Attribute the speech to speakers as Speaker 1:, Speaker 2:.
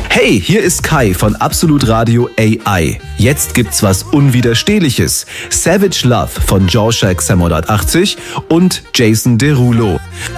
Speaker 1: Hey, hier ist Kai von Absolut Radio AI. Jetzt gibt's was Unwiderstehliches. Savage Love von Joshak 780 und Jason Derulo.